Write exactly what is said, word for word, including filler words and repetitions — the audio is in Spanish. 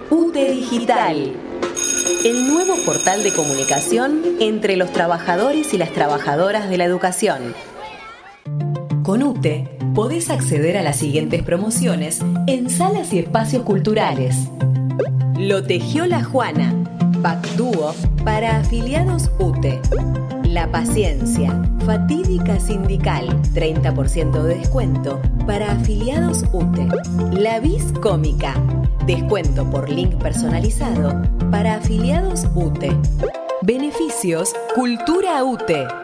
UTE Digital, el nuevo portal de comunicación entre los trabajadores y las trabajadoras de la educación. Con UTE podés acceder a las siguientes promociones en salas y espacios culturales. Lo tejió la Juana, Pack Dúo para afiliados UTE. La Paciencia, fatídica sindical, treinta por ciento de descuento para afiliados UTE. La Bis Cómica, descuento por link personalizado para afiliados UTE. Beneficios Cultura UTE.